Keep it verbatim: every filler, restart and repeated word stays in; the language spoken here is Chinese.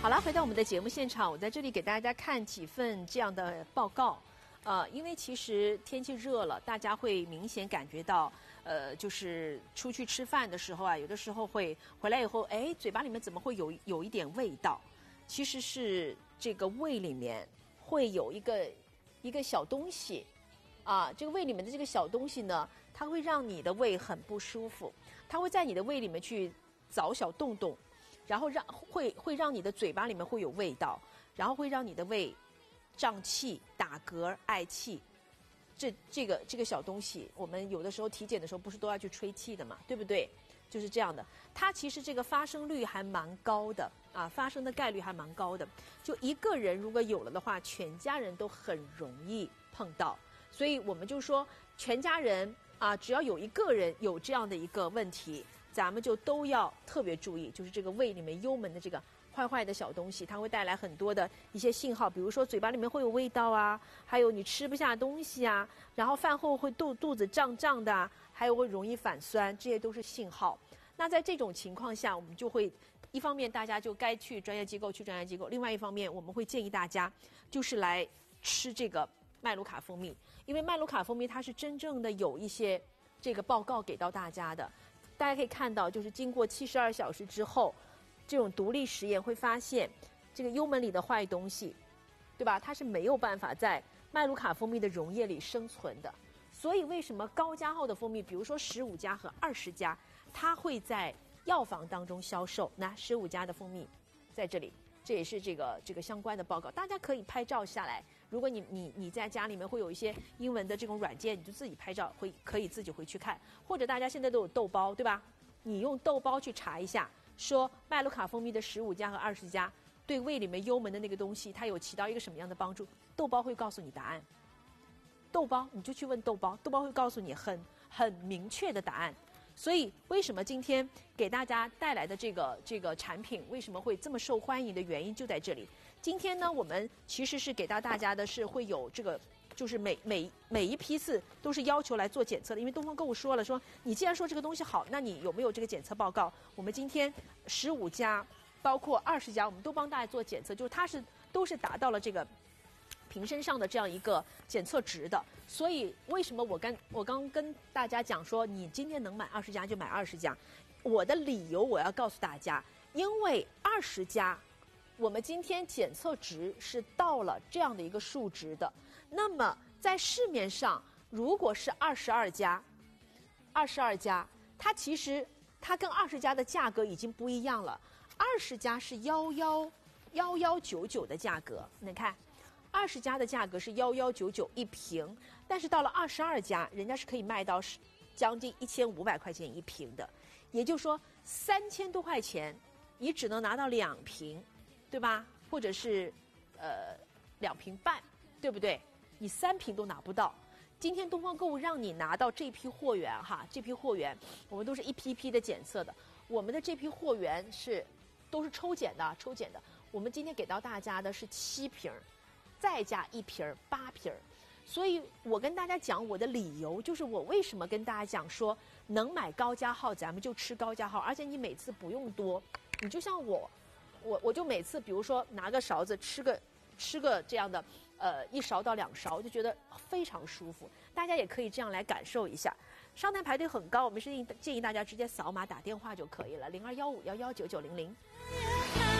好了，回到我们的节目现场，我在这里给大家看几份这样的报告。呃，因为其实天气热了，大家会明显感觉到，呃，就是出去吃饭的时候啊，有的时候会回来以后，哎，嘴巴里面怎么会有有一点味道？其实是这个胃里面会有一个一个小东西，啊，这个胃里面的这个小东西呢，它会让你的胃很不舒服，它会在你的胃里面去凿小洞洞。然后让会会让你的嘴巴里面会有味道，然后会让你的胃胀气、打嗝、嗳气。这这个这个小东西，我们有的时候体检的时候不是都要去吹气的嘛，对不对？就是这样的。它其实这个发生率还蛮高的啊，发生的概率还蛮高的。就一个人如果有了的话，全家人都很容易碰到。所以我们就说，全家人啊，只要有一个人有这样的一个问题，咱们就都要特别注意，就是这个胃里面幽门的这个坏坏的小东西，它会带来很多的一些信号，比如说嘴巴里面会有味道啊，还有你吃不下东西啊，然后饭后会肚肚子胀胀的啊，还有会容易反酸，这些都是信号。那在这种情况下，我们就会一方面大家就该去专业机构去专业机构，另外一方面我们会建议大家就是来吃这个麦卢卡蜂蜜，因为麦卢卡蜂蜜它是真正的有一些这个报告给到大家的。大家可以看到，就是经过七十二小时之后，这种独立实验会发现，这个幽门里的坏东西，对吧？它是没有办法在麦卢卡蜂蜜的溶液里生存的。所以为什么高加号的蜂蜜，比如说十五加和二十加，它会在药房当中销售？那十五加的蜂蜜在这里，这也是这个这个相关的报告，大家可以拍照下来。如果你你你在家里面会有一些英文的这种软件，你就自己拍照，会可以自己回去看。或者大家现在都有豆包，对吧？你用豆包去查一下，说麦卢卡蜂蜜的十五加和二十加对胃里面幽门的那个东西，它有起到一个什么样的帮助？豆包会告诉你答案。豆包你就去问豆包，豆包会告诉你很很明确的答案。所以为什么今天给大家带来的这个这个产品为什么会这么受欢迎的原因就在这里。今天呢，我们其实是给到大家的是会有这个，就是每每每一批次都是要求来做检测的。因为东方购物说了，说你既然说这个东西好，那你有没有这个检测报告？我们今天十五家，包括二十家，我们都帮大家做检测，就是它是都是达到了这个瓶身上的这样一个检测值的。所以为什么我跟我刚跟大家讲说，你今天能买二十家就买二十家，我的理由我要告诉大家，因为二十家我们今天检测值是到了这样的一个数值的。那么在市面上如果是二十二家二十二家，它其实它跟二十家的价格已经不一样了。二十家是幺幺幺幺九九的价格，你看二十家的价格是幺幺九九一瓶，但是到了二十二家，人家是可以卖到将近一千五百块钱一瓶的，也就是说三千多块钱，你只能拿到两瓶，对吧？或者是呃两瓶半，对不对？你三瓶都拿不到。今天东方购物让你拿到这批货源哈，这批货源我们都是一批一批的检测的，我们的这批货源是都是抽检的，抽检的。我们今天给到大家的是七瓶，再加一瓶八瓶。所以我跟大家讲我的理由，就是我为什么跟大家讲说，能买高加号咱们就吃高加号，而且你每次不用多，你就像我，我我就每次比如说拿个勺子吃个吃个这样的呃一勺到两勺，就觉得非常舒服。大家也可以这样来感受一下。商单排队很高，我们是建议大家直接扫码打电话就可以了，零二幺五幺幺九九零零。